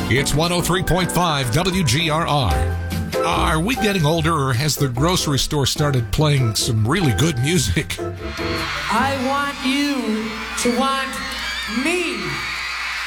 It's 103.5 WGRR. Are we getting older, or has the grocery store started playing some really good music? I want you to want me.